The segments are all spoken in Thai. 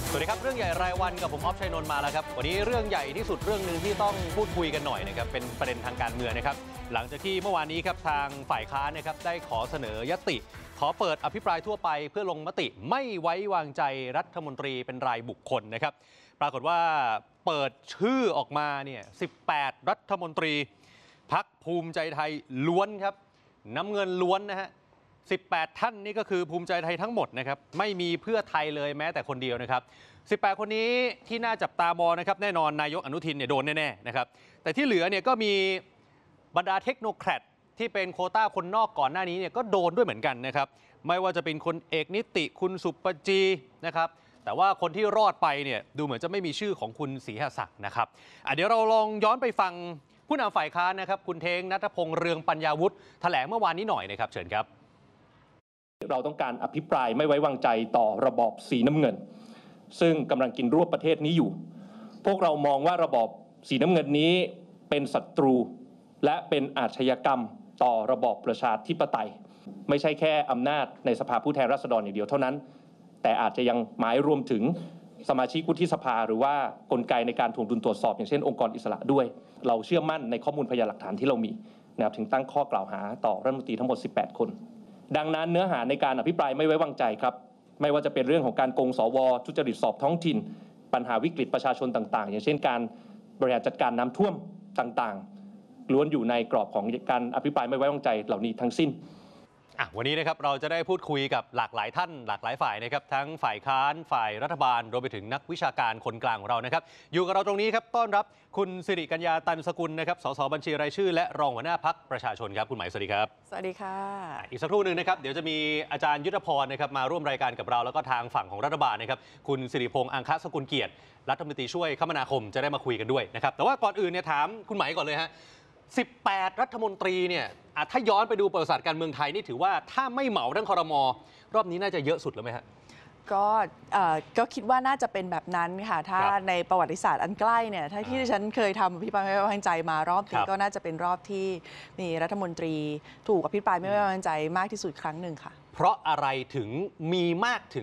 สวัสดีครับเรื่องใหญ่รายวันกับผมออฟชัยนนท์มาแล้วครับวันนี้เรื่องใหญ่ที่สุดเรื่องหนึ่งที่ต้องพูดคุยกันหน่อยนะครับเป็นประเด็นทางการเมืองนะครับหลังจากที่เมื่อวานนี้ครับทางฝ่ายค้านนะครับได้ขอเสนอยติขอเปิดอภิปรายทั่วไปเพื่อลงมติไม่ไว้วางใจรัฐมนตรีเป็นรายบุคคลนะครับปรากฏว่าเปิดชื่อออกมาเนี่ย18รัฐมนตรีพรรคภูมิใจไทยล้วนครับน้ำเงินล้วนนะฮะ18ท่านนี่ก็คือภูมิใจไทยทั้งหมดนะครับไม่มีเพื่อไทยเลยแม้แต่คนเดียวนะครับ18คนนี้ที่น่าจับตามองนะครับแน่นอนนายกอนุทินเนี่ยโดนแน่ๆนะครับแต่ที่เหลือเนี่ยก็มีบรรดาเทคโนแครดที่เป็นโควต้าคนนอกก่อนหน้านี้เนี่ยก็โดนด้วยเหมือนกันนะครับไม่ว่าจะเป็นคนเอกนิติคุณสุปจีนะครับแต่ว่าคนที่รอดไปเนี่ยดูเหมือนจะไม่มีชื่อของคุณศรีหศักดิ์นะครับเดี๋ยวเราลองย้อนไปฟังผู้นำฝ่ายค้านนะครับคุณเท้งณัฐพงษ์เรืองปัญญาวุฒิแถลงเมื่อวานนี้หน่อยนะครับเชิญครับเราต้องการอภิปรายไม่ไว้วางใจต่อระบอบสีน้ำเงินซึ่งกำลังกินรวบประเทศนี้อยู่พวกเรามองว่าระบอบสีน้ำเงินนี้เป็นศัตรูและเป็นอาชญากรรมต่อระบอบประชาธิปไตยไม่ใช่แค่อำนาจในสภาผู้แทนราษฎรอย่างเดียวเท่านั้นแต่อาจจะยังหมายรวมถึงสมาชิกวุฒิสภาหรือว่ากลไกในการถ่วงดุลตรวจสอบอย่างเช่นองค์กรอิสระด้วยเราเชื่อมั่นในข้อมูลพยานหลักฐานที่เรามีนะครับถึงตั้งข้อกล่าวหาต่อรัฐมนตรีทั้งหมด18คนดังนั้นเนื้อหาในการอภิปรายไม่ไว้วางใจครับไม่ว่าจะเป็นเรื่องของการโกงสวทุจริตสอบท้องถิ่นปัญหาวิกฤตประชาชนต่างๆอย่างเช่นการบริหารจัดการน้ำท่วมต่างๆล้วนอยู่ในกรอบของการอภิปรายไม่ไว้วางใจเหล่านี้ทั้งสิ้นวันนี้นะครับเราจะได้พูดคุยกับหลากหลายท่านหลากหลายฝ่ายนะครับทั้งฝ่ายค้านฝ่ายรัฐบาลรวมไปถึงนักวิชาการคนกลางของเรานะครับอยู่กับเราตรงนี้ครับต้อนรับคุณสิริกัญญาตันสกุลนะครับสสบัญชีรายชื่อและรองหัวหน้าพรรคประชาชนครับคุณหมายสวัสดีครับสวัสดีค่ะอีกสักครู่หนึ่งนะครับเดี๋ยวจะมีอาจารย์ยุทธพรนะครับมาร่วมรายการกับเราแล้วก็ทางฝั่งของรัฐบาลนะครับคุณสิริพงษ์อังคสกุลเกียรติรัฐมนตรีช่วยคมนาคมจะได้มาคุยกันด้วยนะครับแต่ว่าก่อนอื่นเนี่ยถามคุณหมายก่อนเลยฮะ18รัฐมนตรีเนี่ยถ้าย้อนไปดูประวัติศาสตร์การเมืองไทยนี่ถือว่าถ้าไม่เหมาทั้งครม.รอบนี้น่าจะเยอะสุดแล้วไหมฮะก็คิดว่าน่าจะเป็นแบบนั้นค่ะถ้าในประวัติศาสตร์อันใกล้เนี่ยถ้าที่ฉันเคยทำอภิปรายไม่ไว้วางใจมารอบนี้ก็น่าจะเป็นรอบที่มีรัฐมนตรีถูกอภิปรายไม่ไว้วางใจมากที่สุดครั้งหนึ่งค่ะเพราะอะไรถึงมีมากถึง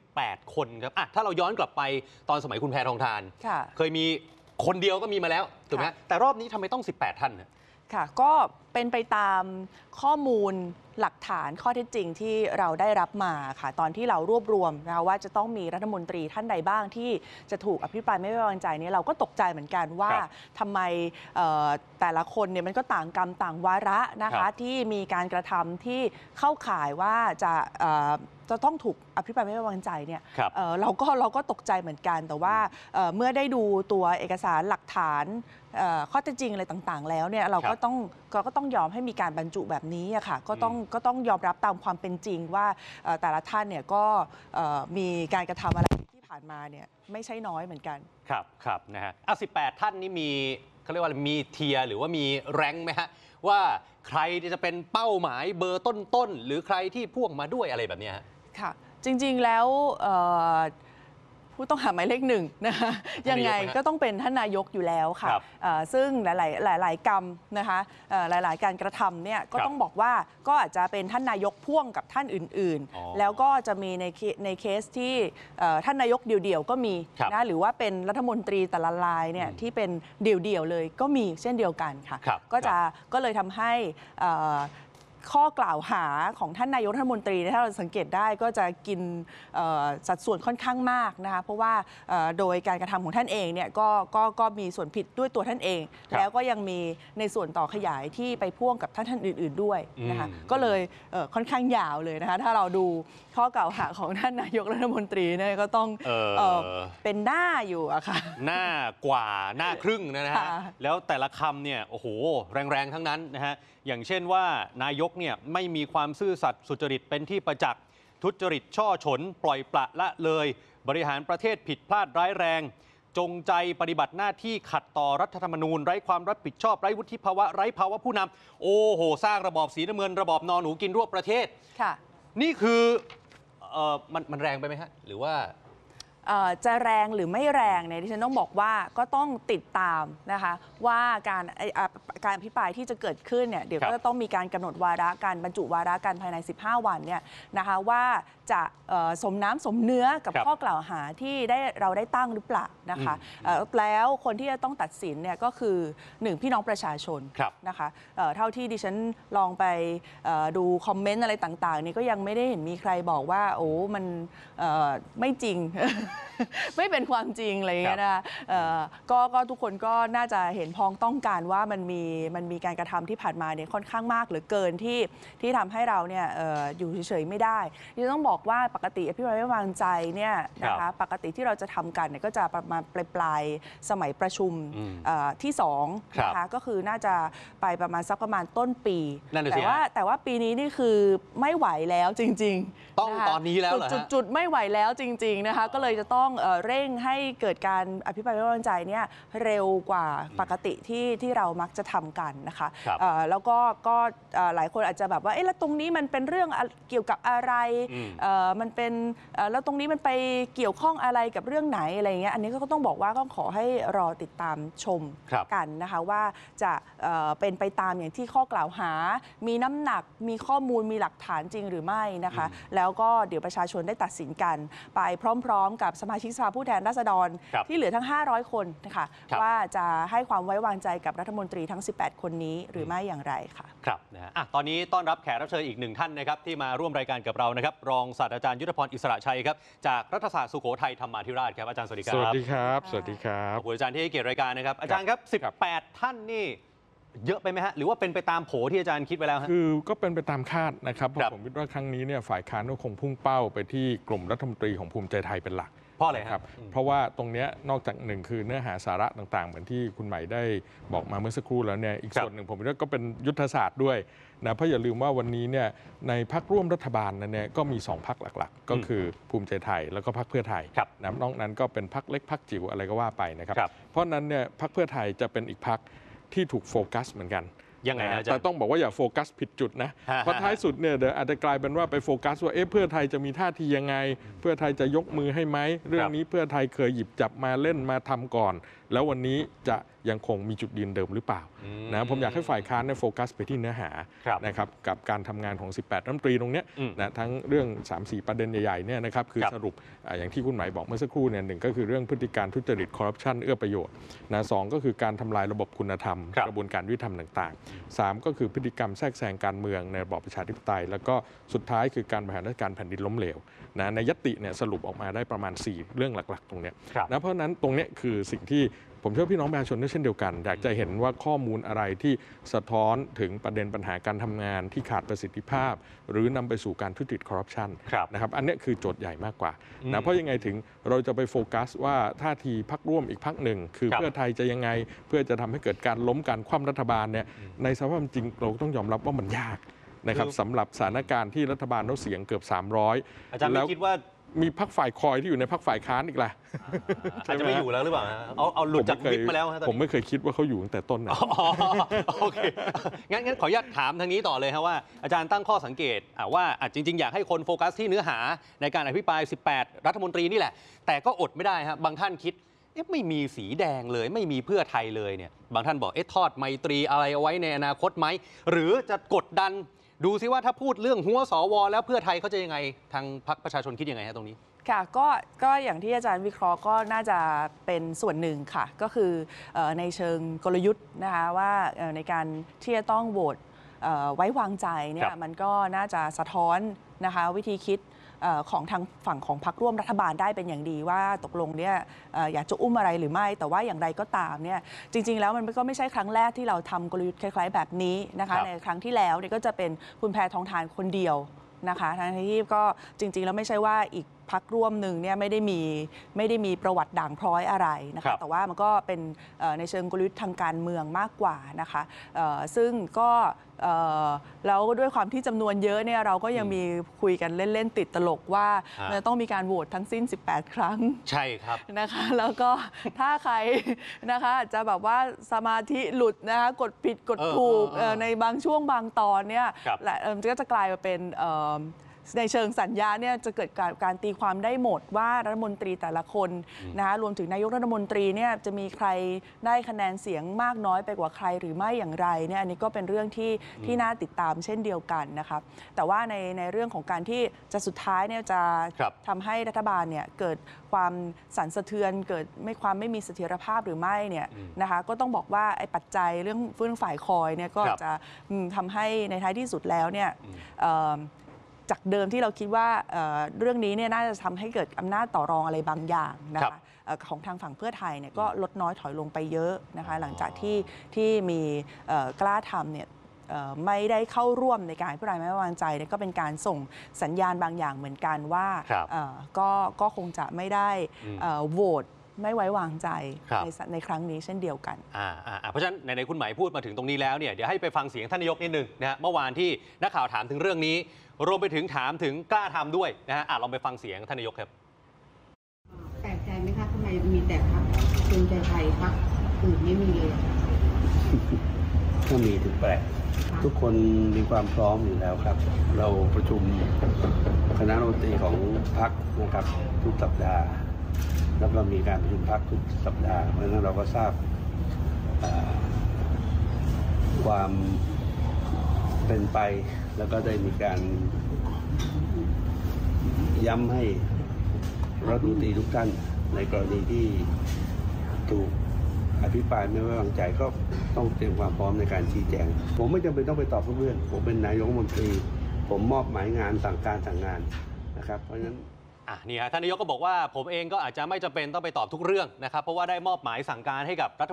18คนครับถ้าเราย้อนกลับไปตอนสมัยคุณแพทองธารเคยมีคนเดียวก็มีมาแล้วถูกไหมแต่รอบนี้ทำไมต้อง18ท่านค่ะก็เป็นไปตามข้อมูลหลักฐานข้อเท็จจริงที่เราได้รับมาค่ะตอนที่เรารวบรวมนะคะว่าจะต้องมีรัฐมนตรีท่านใดบ้างที่จะถูกอภิปรายไม่ไว้วางใจนี้เราก็ตกใจเหมือนกันว่าทำไมแต่ละคนเนี่ยมันก็ต่างกรรมต่างวาระนะคะที่มีการกระทำที่เข้าข่ายว่าจะต้องถูกอภิปรายไม่ไว้วางใจเนี่ยเราก็ตกใจเหมือนกันแต่ว่าเมื่อได้ดูตัวเอกสารหลักฐานข้อเท็จจริงอะไรต่างๆแล้วเนี่ยเราก็ต้องยอมให้มีการบรรจุแบบนี้อะค่ะก็ต้องยอมรับตามความเป็นจริงว่าแต่ละท่านเนี่ยก็มีการกระทำอะไรที่ผ่านมาเนี่ยไม่ใช่น้อยเหมือนกันครับนะฮะ18ท่านนี้มีเขาเรียกว่ามีเทียร์หรือว่ามีแรงไหมฮะว่าใครจะเป็นเป้าหมายเบอร์ต้นๆหรือใครที่พ่วงมาด้วยอะไรแบบนี้ค่ะจริงๆแล้วผู้ต้องหาหมายเลขหนึ่งนะคะยังไงก็ต้องเป็นท่านนายกอยู่แล้วค่ะซึ่งหลายกรรมนะคะหลายการกระทำเนี่ยก็ต้องบอกว่าก็อาจจะเป็นท่านนายกพ่วงกับท่านอื่นๆแล้วก็จะมีในเคสที่ท่านนายกเดี่ยวๆก็มีนะหรือว่าเป็นรัฐมนตรีแต่ละรายเนี่ยที่เป็นเดี่ยวๆเลยก็มีเช่นเดียวกันค่ะก็เลยทำให้ข้อกล่าวหาของท่านนายกรัฐมนตรีถ้าเราสังเกตได้ก็จะกินสัดส่วนค่อนข้างมากนะคะเพราะว่าโดยการกระทำของท่านเองเนี่ยก็มีส่วนผิดด้วยตัวท่านเองแล้วก็ยังมีในส่วนต่อขยายที่ไปพ่วงกับท่านอื่นๆด้วยนะคะก็เลยค่อนข้างยาวเลยนะคะถ้าเราดูข้อกล่าวหาของท่านนายกรัฐมนตรีเนี่ยก็ต้องเป็นหน้าอยู่อะค่ะหน้ากว่าหน้าครึ่งนะฮะแล้วแต่ละคำเนี่ยโอ้โหแรงๆทั้งนั้นนะฮะอย่างเช่นว่านายกเนี่ยไม่มีความซื่อสัตย์สุจริตเป็นที่ประจักษ์ทุจริตช่อฉนปล่อยปละละเลยบริหารประเทศผิดพลาดร้ายแรงจงใจปฏิบัติหน้าที่ขัดต่อรัฐธรรมนูญไร้ความรับผิดชอบไร้วุฒิภาวะไร้ภาวะผู้นำโอ้โหสร้างระบอบสีน้ำเงินระบอบนอหนูกินรวบประเทศค่ะนี่คือมันแรงไปไหมฮะหรือว่าจะแรงหรือไม่แรงเนี่ยดิฉันต้องบอกว่าก็ต้องติดตามนะคะว่าการอภิปรายที่จะเกิดขึ้นเนี่ยเดี๋ยวก็จะต้องมีการกำหนดวาระการบรรจุวาระกันภายใน15 วันเนี่ยนะคะว่าจะสมน้ำสมเนื้อกับข้อกล่าวหาที่เราได้ตั้งหรือเปล่านะคะแล้วคนที่จะต้องตัดสินเนี่ยก็คือ1พี่น้องประชาชนนะคะเท่าที่ดิฉันลองไปดูคอมเมนต์อะไรต่างๆนี่ก็ยังไม่ได้เห็นมีใครบอกว่าโอ้มันไม่จริง ไม่เป็นความจริงอะไรอย่างเงี้ยนะก็ทุกคนก็น่าจะเห็นพ้องต้องการว่ามันมีการกระทำที่ผ่านมาเนี่ยค่อนข้างมากเหลือเกินที่ทำให้เราเนี่ยอยู่เฉยๆไม่ได้ยังต้องบอกว่าปกติอภิปรายไม่ไว้วางใจเนี่ยนะคะปกติที่เราจะทำกันเนี่ยก็จะประมาณปลายสมัยประชุมที่2นะคะก็คือน่าจะไปประมาณต้นปีแต่ว่าปีนี้นี่คือไม่ไหวแล้วจริงๆต้องตอนนี้แล้วเหรอจุดไม่ไหวแล้วจริงๆนะคะก็เลยจะต้องเร่งให้เกิดการอภิปรายไม่ไว้วางใจเนี่ยเร็วกว่าปกติที่เรามักจะทำกันนะคะแล้วก็หลายคนอาจจะแบบว่าเอ๊ะแล้วตรงนี้มันเป็นเรื่องเกี่ยวกับอะไรมันเป็นแล้วตรงนี้มันไปเกี่ยวข้องอะไรกับเรื่องไหนอะไรเงี้ยอันนี้ก็ต้องบอกว่าก็ขอให้รอติดตามชมกันนะคะว่าจะเป็นไปตามอย่างที่ข้อกล่าวหามีน้ำหนักมีข้อมูลมีหลักฐานจริงหรือไม่นะคะแล้วก็เดี๋ยวประชาชนได้ตัดสินกันไปพร้อมๆกับสมาชิกสภาผู้แทนราษฎรที่เหลือทั้ง500คนนะคะว่าจะให้ความไว้วางใจกับรัฐมนตรีทั้ง18คนนี้หรือไม่อย่างไรค่ะครับนะฮะตอนนี้ต้อนรับแขกรับเชิญอีก1ท่านนะครับที่มาร่วมรายการกับเรานะครับรองศาสตราจารย์ยุทธพรอิสระชัยครับจากรัฐศาสตร์สุโขทัยธรรมาธิราชครับอาจารย์สวัสดีครับสวัสดีครับสวัสดีครับขอบคุณอาจารย์ที่ให้เกียรติรายการนะครับอาจารย์ครับ18ท่านนี่เยอะไปไหมฮะหรือว่าเป็นไปตามโผที่อาจารย์คิดไว้แล้วฮะคือก็เป็นไปตามคาดนะครับเพราะผมคิดว่าครั้งนี้เนี่ยฝ่ายค้านก็คงพุ่งเป้าไปที่กลุ่มรัฐมนตรีของภูมิใจไทยเป็นหลักเพราะอะไรครับเพราะว่าตรงนี้นอกจากหนึ่งคือเนื้อหาสาระต่างๆเหมือนที่คุณใหม่ได้บอกมาเมื่อสักครู่แล้วเนี่ยอีกส่วนหนึ่งผมคิดว่าก็เป็นยุทธศาสตร์ด้วยนะเพราะอย่าลืมว่าวันนี้เนี่ยในพรรคร่วมรัฐบาลนั้นเนี่ยก็มี2พรรคหลักๆก็คือภูมิใจไทยแล้วก็พรรคเพื่อไทยนะนอกนั้นก็เป็นพรรคเล็กพรรคจิ๋วอะไรก็ว่าไปนะครับเพราะนั้นเนี่ยพรรคเพื่อไทยจะเป็นอีกพรรคที่ถูกโฟกัสเหมือนกันยังไงแต่ต้องบอกว่าอย่าโฟกัสผิดจุดนะเพราะท้ายสุดเนี่ยเดี๋ยวอาจจะกลายเป็นว่าไปโฟกัสว่าเพื่อไทยจะมีท่าทียังไงเพื่อไทยจะยกมือให้ไหมเรื่องนี้เพื่อไทยเคยหยิบจับมาเล่นมาทำก่อนแล้ววันนี้จะยังคงมีจุดยืนเดิมหรือเปล่านะผมอยากให้ฝ่ายค้านโฟกัสไปที่เนื้อหานะครับกับการทำงานของ18รัฐมนตรีตรงนี้นะทั้งเรื่อง 3-4 ประเด็นใหญ่ๆเนี่ยนะครับคือสรุปอย่างที่คุณหมายบอกเมื่อสักครู่เนี่ยหนึ่งก็คือเรื่องพฤติการทุจริตคอร์รัปชันเอื้อประโยชน์นะสองก็คือการทำลายระบบคุณธรรมกระบวนการยุติธรรมต่างๆ3ก็คือพฤติกรรมแทรกแซงการเมืองในระบอบประชาธิปไตยแล้วก็สุดท้ายคือการบริหารราชการแผ่นดินล้มเหลวนะในญัตติเนี่ยสรุปออกมาได้ประมาณ4เรื่องหลักๆตรงนี้นะเพราะนั้นตรงนี้คือสิ่งที่ผมเชื่อพี่น้องประชาชนด้วยเช่นเดียวกันอยากจะเห็นว่าข้อมูลอะไรที่สะท้อนถึงประเด็นปัญหาการทำงานที่ขาดประสิทธิภาพหรือนำไปสู่การทุจริตคอร์รัปชันนะครับอันนี้คือโจทย์ใหญ่มากกว่านะเพราะยังไงถึงเราจะไปโฟกัสว่าท่าทีพรรคร่วมอีกพรรคหนึ่งคือเพื่อไทยจะยังไงเพื่อจะทำให้เกิดการล้มการคว่ำรัฐบาลเนี่ยในสภาพจริงเราต้องยอมรับว่ามันยากนะครับสำหรับสถานการณ์ที่รัฐบาลเขาเสียงเกือบ300 อาจารย์ไม่คิดว่ามีพรรคฝ่ายคอยที่อยู่ในพรรคฝ่ายค้านอีกล่ะอาจจะไม่อยู่แล้วหรือเปล่าเอาหลุดจากวิปมาแล้วฮะผมไม่เคยคิดว่าเขาอยู่ตั้งแต่ต้นนะโอเคงั้นขออนุญาตถามทางนี้ต่อเลยครับว่าอาจารย์ตั้งข้อสังเกตว่าจริงๆอยากให้คนโฟกัสที่เนื้อหาในการอภิปราย18รัฐมนตรีนี่แหละแต่ก็อดไม่ได้ครับบางท่านคิดไม่มีสีแดงเลยไม่มีเพื่อไทยเลยเนี่ยบางท่านบอกทอดไมตรีอะไรเอาไว้ในอนาคตไหมหรือจะกดดันดูซิว่าถ้าพูดเรื่องหัวสวแล้วเพื่อไทยเขาจะยังไงทางพรรคประชาชนคิดยังไงฮะตรงนี้ค่ะก็อย่างที่อาจารย์วิเคราะห์ก็น่าจะเป็นส่วนหนึ่งค่ะก็คือในเชิงกลยุทธ์นะคะว่าในการที่จะต้องโหวตไว้วางใจเนี่ยมันก็น่าจะสะท้อนนะคะวิธีคิดของทางฝั่งของพรรคร่วมรัฐบาลได้เป็นอย่างดีว่าตกลงเนี่ยอยากจะอุ้มอะไรหรือไม่แต่ว่าอย่างไรก็ตามเนี่ยจริงๆแล้วมันก็ไม่ใช่ครั้งแรกที่เราทำกลยุทธ์คล้ายๆแบบนี้นะคะในครั้งที่แล้วเนี่ยก็จะเป็นคุณแพทองธารคนเดียวนะคะทั้งที่ก็จริงๆแล้วไม่ใช่ว่าอีกพรรคร่วมหนึ่งเนี่ยไม่ได้มีประวัติด่างพร้อยอะไรนะคะแต่ว่ามันก็เป็นในเชิงกลยุทธ์ทางการเมืองมากกว่านะคะซึ่งก็แล้วด้วยความที่จำนวนเยอะเนี่ยเราก็ยังมีคุยกันเล่นๆติดตลกว่าต้องมีการโหวตทั้งสิ้น18ครั้งใช่ครับนะคะแล้วก็ถ้าใครนะคะจะแบบว่าสมาธิหลุดนะคะกดผิดกดถูกในบางช่วงบางตอนเนี่ยก็จะกลายมาเป็นในเชิงสัญญาเนี่ยจะเกิดการตีความได้หมดว่ารัฐมนตรีแต่ละคนนะคะรวมถึงนายกรัฐมนตรีเนี่ยจะมีใครได้คะแนนเสียงมากน้อยไปกว่าใครหรือไม่อย่างไรเนี่ยอันนี้ก็เป็นเรื่องที่น่าติดตามเช่นเดียวกันนะครับแต่ว่าในเรื่องของการที่จะสุดท้ายเนี่ยจะทำให้รัฐบาลเนี่ยเกิดความสั่นสะเทือนเกิดไม่มีเสถียรภาพหรือไม่เนี่ยนะคะก็ต้องบอกว่าไอ้ปัจจัยเรื่องฝ่ายคอยเนี่ยก็จะทำให้ในท้ายที่สุดแล้วเนี่ยจากเดิมที่เราคิดว่าเรื่องนี้เนี่ยน่าจะทำให้เกิดอำนาจต่อรองอะไรบางอย่างนะคะของทางฝั่งเพื่อไทยเนี่ยก็ลดน้อยถอยลงไปเยอะนะคะหลังจากที่มีกล้าทำเนี่ยไม่ได้เข้าร่วมในการอภิปรายไม่ไว้วางใจเนี่ยก็เป็นการส่งสัญญาณบางอย่างเหมือนกันว่าก็คงจะไม่ได้โหวตไม่ไว้วางใจในครั้งนี้เช่นเดียวกันเพราะฉะนั้นในคุณหมายพูดมาถึงตรงนี้แล้วเนี่ยเดี๋ยวให้ไปฟังเสียงท่านนายกนิดนึงนะฮะเมื่อวานที่นักข่าวถามถึงเรื่องนี้รวมไปถึงถามถึงกล้าทำด้วยนะฮะลองไปฟังเสียงท่านนายกครับแปลกใจไหมคะทำไมมีแต่พรรคภูมิใจไทยพรรคอื่นไม่มีเลยก็มีถึงแปลกทุกคนมีความพร้อมอยู่แล้วครับเราประชุมคณะรัฐมนตรีของพรรคนะครับทุกสัปดาห์แล้วก็มีการประชุมพรรคทุกสัปดาห์เพราะฉะนั้นเราก็ทราบความเป็นไปแล้วก็ได้มีการย้ำให้รัฐมนตรีทุกท่านในกรณีที่ถูกอภิปรายไม่ไว้วางใจก็ต้องเตรียมความพร้อมในการชี้แจงผมไม่จำเป็นต้องไปตอบทุกเรื่องผมเป็นนายกรัฐมนตรีผมมอบหมายงานสั่งงานนะครับเพราะฉะนั้นนี่ฮะท่านนายกก็บอกว่าผมเองก็อาจจะไม่จำเป็นต้องไปตอบทุกเรื่องนะครับเพราะว่าได้มอบหมายสั่งการให้กับรัฐ